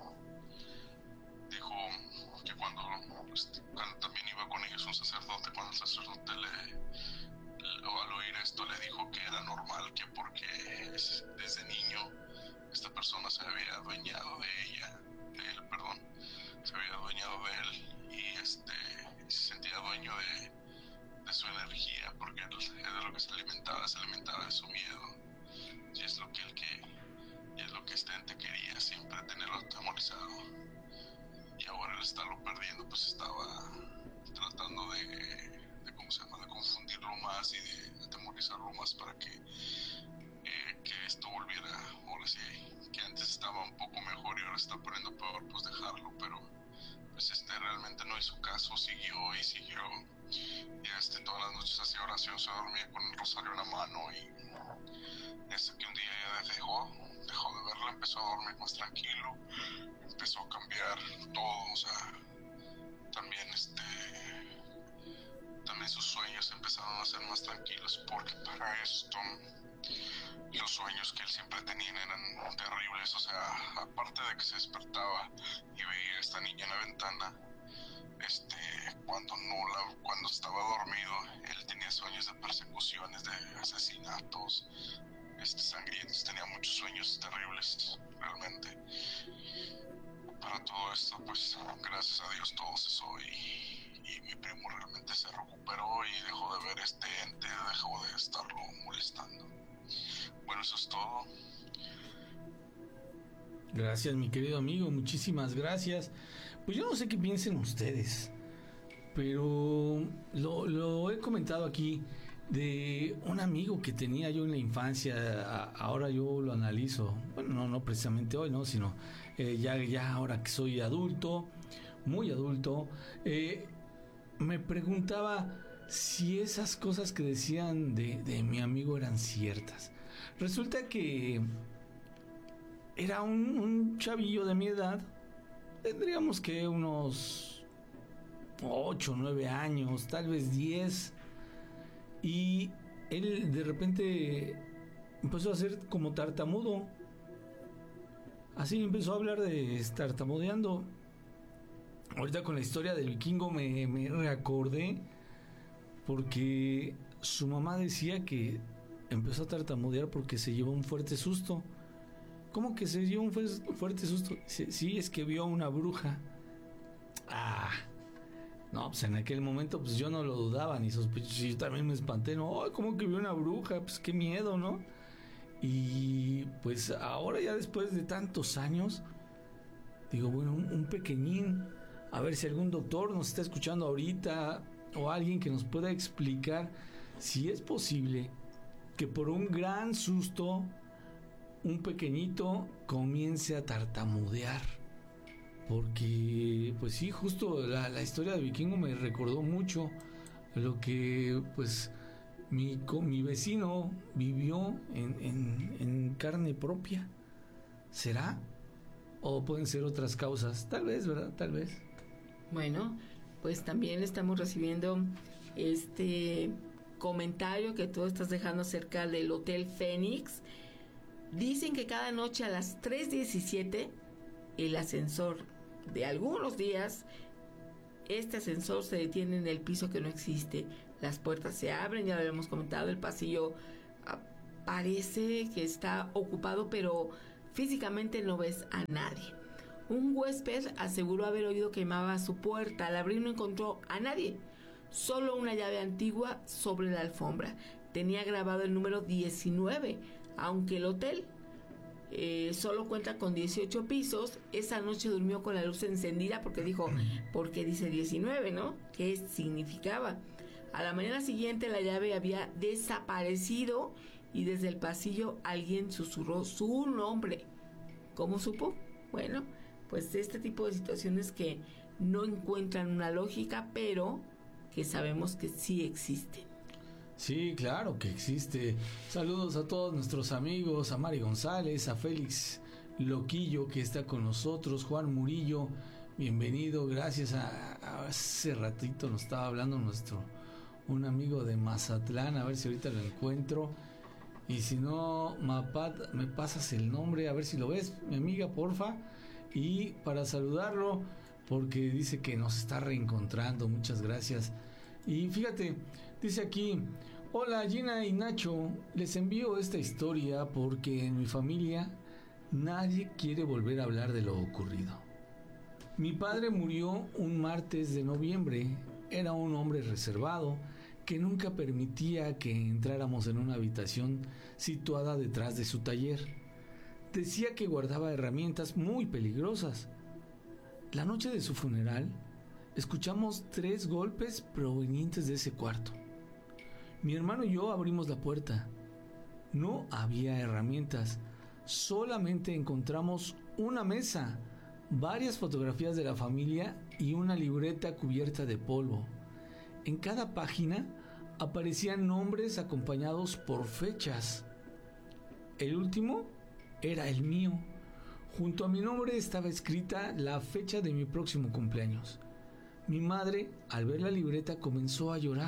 dijo que cuando, pues, cuando también iba con ellos un sacerdote, cuando el sacerdote le, le, al oír esto le dijo que era normal, que porque desde niño esta persona se había adueñado de ella, de él, perdón, se había adueñado de él, y este se sentía dueño de, de su energía, porque era de lo que se alimentaba, se alimentaba de su miedo. Y es lo que él que, y es lo que este ente quería, siempre tenerlo atemorizado. Y ahora al estarlo perdiendo, pues estaba tratando de, de ¿cómo se llama?, de confundirlo más y de atemorizarlo más para que, eh, que esto volviera, ahora sí, que antes estaba un poco mejor y ahora está poniendo peor, pues dejarlo, pero pues este realmente no hizo caso, siguió y siguió. Y este todas las noches hacía oración, se dormía con el rosario en la mano, y hasta que un día ya dejó, dejó de verla, empezó a dormir más tranquilo, empezó a cambiar todo, o sea, también este, también sus sueños empezaron a ser más tranquilos, porque para esto, los sueños que él siempre tenía eran terribles, o sea, aparte de que se despertaba y veía a esta niña en la ventana, este, cuando no la, cuando estaba dormido, él tenía sueños de persecuciones, de asesinatos, este, sangrientos, tenía muchos sueños terribles, realmente. Para todo esto, pues, gracias a Dios todo cesó, y, y mi primo realmente se recuperó y dejó de ver este ente, dejó de estarlo molestando. Bueno, eso es todo. Gracias, mi querido amigo, muchísimas gracias. Pues yo no sé qué piensen ustedes, pero lo, lo he comentado aquí de un amigo que tenía yo en la infancia. Ahora yo lo analizo, bueno, no, no precisamente hoy, no, sino eh, ya, ya ahora que soy adulto, muy adulto, eh, me preguntaba si esas cosas que decían de, de mi amigo eran ciertas. Resulta que era un, un chavillo de mi edad, tendríamos que unos ocho, nueve años, tal vez diez, y él de repente empezó a ser como tartamudo. Así empezó a hablar de tartamudeando. Ahorita con la historia del vikingo me, me reacordé, porque su mamá decía que empezó a tartamudear porque se llevó un fuerte susto. ¿Cómo que se llevó un fuerte susto? Dice, sí, es que vio a una bruja. Ah, no, pues en aquel momento pues yo no lo dudaba ni sospeché. Yo también me espanté, ¿no? Oh, ¿cómo que vio una bruja? Pues qué miedo, ¿no? Y pues ahora ya después de tantos años, digo, bueno, un, un pequeñín, a ver si algún doctor nos está escuchando ahorita, o alguien que nos pueda explicar si es posible que por un gran susto un pequeñito comience a tartamudear. Porque pues sí, justo la, la historia de Vikingo me recordó mucho lo que pues mi, mi vecino vivió en, en, en carne propia. ¿Será? ¿O pueden ser otras causas? Tal vez, ¿verdad? Tal vez. Bueno, pues también estamos recibiendo este comentario que tú estás dejando acerca del Hotel Fénix. Dicen que cada noche a las tres diecisiete el ascensor de algunos días, este ascensor se detiene en el piso que no existe. Las puertas se abren, ya lo habíamos comentado, el pasillo parece que está ocupado, pero físicamente no ves a nadie. Un huésped aseguró haber oído que llamaba a su puerta. Al abrir no encontró a nadie, solo una llave antigua sobre la alfombra. Tenía grabado el número diecinueve, aunque el hotel eh, solo cuenta con dieciocho pisos. Esa noche durmió con la luz encendida porque dijo, ¿por qué dice diecinueve, no? ¿Qué significaba? A la mañana siguiente la llave había desaparecido y desde el pasillo alguien susurró su nombre. ¿Cómo supo? Bueno, pues este tipo de situaciones que no encuentran una lógica, pero que sabemos que sí existen. Sí, claro que existe. Saludos a todos nuestros amigos, a Mari González, a Félix Loquillo que está con nosotros, Juan Murillo, bienvenido, gracias. A, a hace ratito nos estaba hablando nuestro un amigo de Mazatlán, a ver si ahorita lo encuentro. Y si no, Mapat, me pasas el nombre, a ver si lo ves, mi amiga, porfa. Y para saludarlo, porque dice que nos está reencontrando, muchas gracias. Y fíjate, dice aquí, hola Gina y Nacho, les envío esta historia porque en mi familia nadie quiere volver a hablar de lo ocurrido. Mi padre murió un martes de noviembre, era un hombre reservado, que nunca permitía que entráramos en una habitación situada detrás de su taller. Decía que guardaba herramientas muy peligrosas. La noche de su funeral, escuchamos tres golpes provenientes de ese cuarto. Mi hermano y yo abrimos la puerta. No había herramientas, solamente encontramos una mesa, varias fotografías de la familia y una libreta cubierta de polvo. En cada página aparecían nombres acompañados por fechas. El último era el mío. Junto a mi nombre estaba escrita la fecha de mi próximo cumpleaños. Mi madre, al ver la libreta, comenzó a llorar.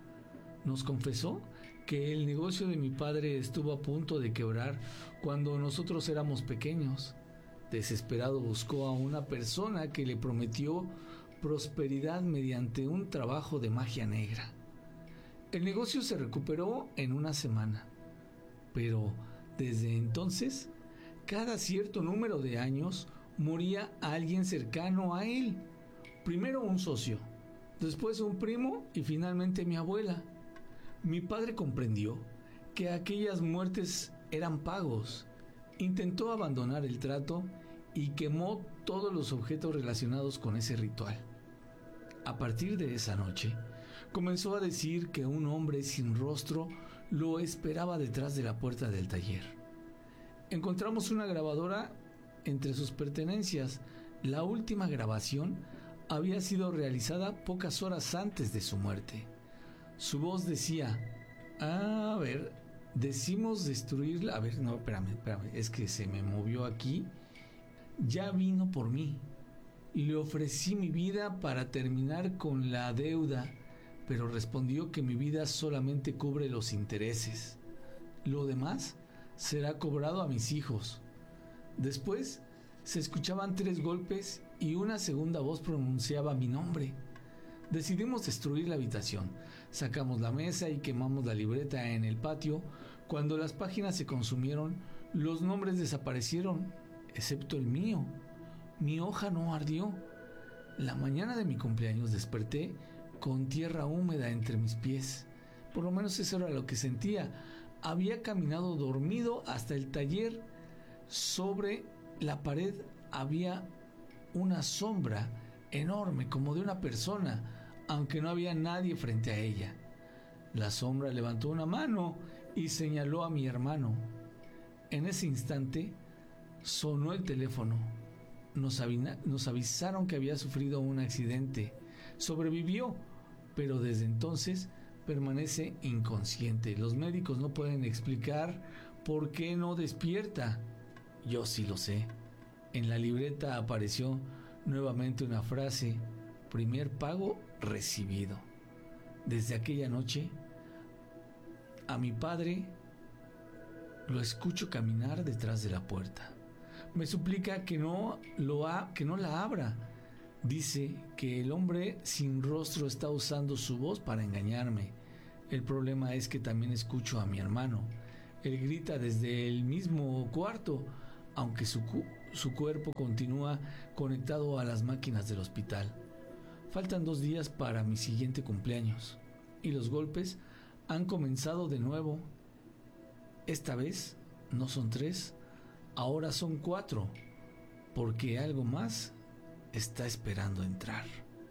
Nos confesó que el negocio de mi padre estuvo a punto de quebrar cuando nosotros éramos pequeños. Desesperado buscó a una persona que le prometió prosperidad mediante un trabajo de magia negra. El negocio se recuperó en una semana, pero desde entonces, cada cierto número de años, moría alguien cercano a él. Primero un socio, después un primo y finalmente mi abuela. Mi padre comprendió que aquellas muertes eran pagos. Intentó abandonar el trato y quemó todos los objetos relacionados con ese ritual. A partir de esa noche, comenzó a decir que un hombre sin rostro lo esperaba detrás de la puerta del taller. Encontramos una grabadora entre sus pertenencias. La última grabación había sido realizada pocas horas antes de su muerte. Su voz decía, a ver, decimos destruirla. A ver, no, espérame, espérame, es que se me movió aquí. Ya vino por mí. Le ofrecí mi vida para terminar con la deuda, pero respondió que mi vida solamente cubre los intereses. Lo demás será cobrado a mis hijos. Después se escuchaban tres golpes y una segunda voz pronunciaba mi nombre. Decidimos destruir la habitación. Sacamos la mesa y quemamos la libreta en el patio. Cuando las páginas se consumieron, los nombres desaparecieron, excepto el mío. Mi hoja no ardió. La mañana de mi cumpleaños desperté con tierra húmeda entre mis pies. Por lo menos eso era lo que sentía. Había caminado dormido hasta el taller. Sobre la pared había una sombra enorme, como de una persona, aunque no había nadie frente a ella. La sombra levantó una mano y señaló a mi hermano. En ese instante sonó el teléfono. Nos, avina, nos avisaron que había sufrido un accidente. Sobrevivió, pero desde entonces permanece inconsciente. Los médicos no pueden explicar por qué no despierta. Yo sí lo sé. En la libreta apareció nuevamente una frase: primer pago recibido. Desde aquella noche, a mi padre lo escucho caminar detrás de la puerta. Me suplica que no, lo ha, que no la abra. Dice que el hombre sin rostro está usando su voz para engañarme. El problema es que también escucho a mi hermano. Él grita desde el mismo cuarto, aunque su, cu- su cuerpo continúa conectado a las máquinas del hospital. Faltan dos días para mi siguiente cumpleaños y los golpes han comenzado de nuevo. Esta vez no son tres, ahora son cuatro, porque algo más está esperando entrar.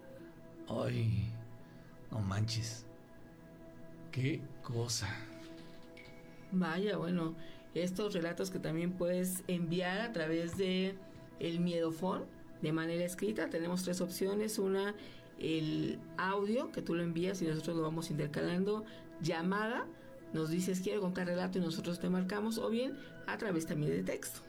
Ay, no manches, qué cosa. Vaya, bueno, estos relatos que también puedes enviar a través de el Miedofón de manera escrita. Tenemos tres opciones: una, el audio, que tú lo envías y nosotros lo vamos intercalando; llamada, nos dices quiero contar relato y nosotros te marcamos; o bien a través también de texto.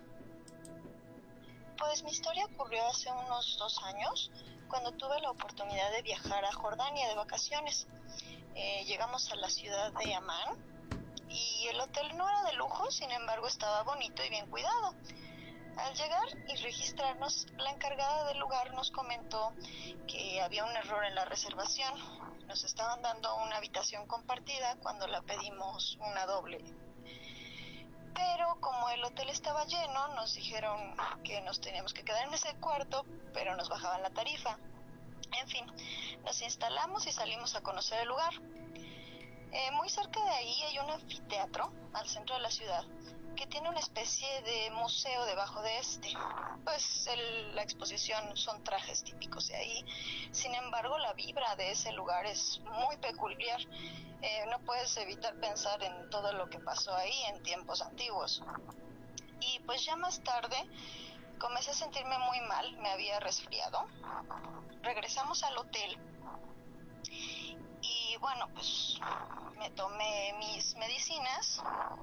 Pues mi historia ocurrió hace unos dos años, cuando tuve la oportunidad de viajar a Jordania de vacaciones. Eh, llegamos a la ciudad de Amán y el hotel no era de lujo, sin embargo estaba bonito y bien cuidado. Al llegar y registrarnos, la encargada del lugar nos comentó que había un error en la reservación. Nos estaban dando una habitación compartida cuando la pedimos una doble. Pero como el hotel estaba lleno, nos dijeron que nos teníamos que quedar en ese cuarto, pero nos bajaban la tarifa. En fin, nos instalamos y salimos a conocer el lugar. Eh, muy cerca de ahí hay un anfiteatro al centro de la ciudad que tiene una especie de museo debajo de este. Pues el, la exposición son trajes típicos de ahí. Sin embargo, la vibra de ese lugar es muy peculiar. Eh, no puedes evitar pensar en todo lo que pasó ahí en tiempos antiguos. Y pues ya más tarde comencé a sentirme muy mal, me había resfriado. Regresamos al hotel y bueno, pues me tomé mis medicinas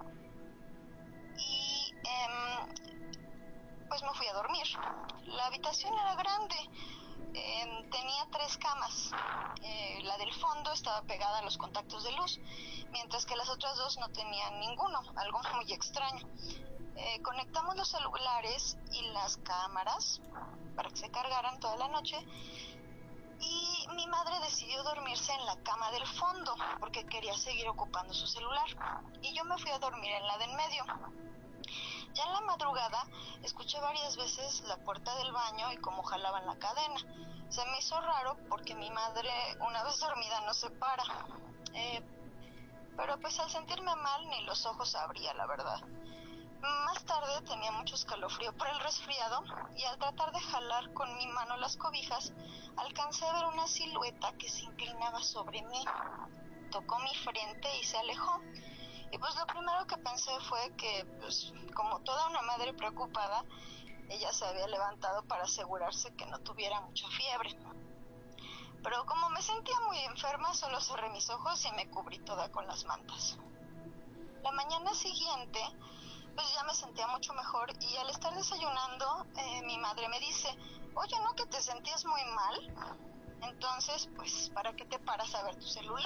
y eh, pues me fui a dormir. La habitación era grande, eh, tenía tres camas. Eh, la del fondo estaba pegada a los contactos de luz, mientras que las otras dos no tenían ninguno, algo muy extraño. Eh, conectamos los celulares y las cámaras para que se cargaran toda la noche y mi madre decidió dormirse en la cama del fondo porque quería seguir ocupando su celular y yo me fui a dormir en la de en medio. Ya en la madrugada escuché varias veces la puerta del baño y cómo jalaban la cadena. Se me hizo raro porque mi madre, una vez dormida, no se para. Eh, pero pues al sentirme mal ni los ojos abría, la verdad. Más tarde tenía mucho escalofrío por el resfriado y al tratar de jalar con mi mano las cobijas, alcancé a ver una silueta que se inclinaba sobre mí. Tocó mi frente y se alejó. Y pues lo primero que pensé fue que, pues, como toda una madre preocupada, ella se había levantado para asegurarse que no tuviera mucha fiebre. Pero como me sentía muy enferma, solo cerré mis ojos y me cubrí toda con las mantas. La mañana siguiente, pues ya me sentía mucho mejor y al estar desayunando, eh, mi madre me dice, oye, ¿no que te sentías muy mal? Entonces, pues, ¿para qué te paras a ver tu celular?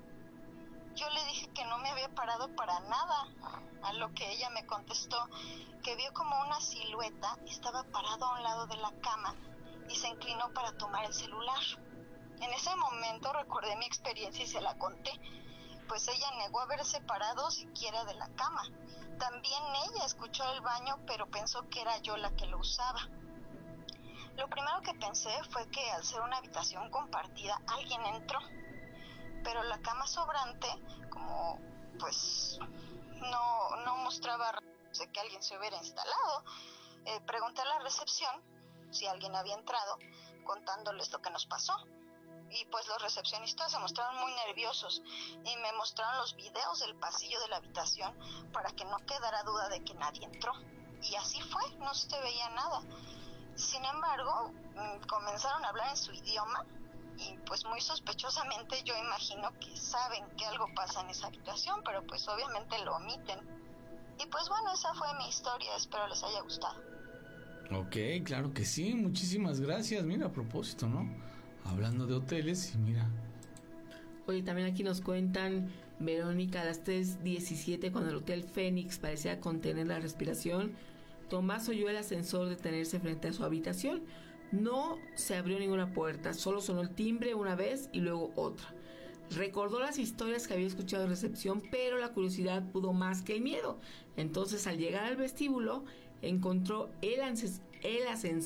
Yo le dije que no me había parado para nada, a lo que ella me contestó que vio como una silueta estaba parado a un lado de la cama y se inclinó para tomar el celular. En ese momento recordé mi experiencia y se la conté, pues ella negó haberse parado siquiera de la cama. También ella escuchó el baño, pero pensó que era yo la que lo usaba. Lo primero que pensé fue que al ser una habitación compartida, alguien entró. Pero la cama sobrante, como pues no, no mostraba de que alguien se hubiera instalado, eh, pregunté a la recepción si alguien había entrado, contándoles lo que nos pasó. Y pues los recepcionistas se mostraron muy nerviosos y me mostraron los videos del pasillo de la habitación para que no quedara duda de que nadie entró. Y así fue, no se veía nada. Sin embargo, comenzaron a hablar en su idioma y pues muy sospechosamente yo imagino que saben que algo pasa en esa habitación, pero pues obviamente lo omiten. Y pues bueno, esa fue mi historia, espero les haya gustado. Ok, claro que sí, muchísimas gracias. Mira, a propósito, ¿no? Hablando de hoteles, y mira. Oye, también aquí nos cuentan, Verónica, a las tres diecisiete, cuando el Hotel Fénix parecía contener la respiración, Tomás oyó el ascensor detenerse frente a su habitación. No se abrió ninguna puerta, solo sonó el timbre una vez y luego otra. Recordó las historias que había escuchado en recepción, pero la curiosidad pudo más que el miedo. Entonces, al llegar al vestíbulo, encontró el, el ascensor